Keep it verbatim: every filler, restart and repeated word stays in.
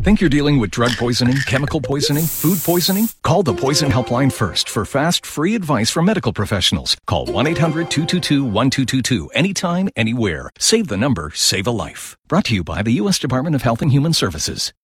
Think you're dealing with drug poisoning, chemical poisoning, food poisoning? Call the Poison Helpline first for fast, free advice from medical professionals. Call one eight hundred two two two one two two two anytime, anywhere. Save the number, save a life. Brought to you by the U S Department of Health and Human Services.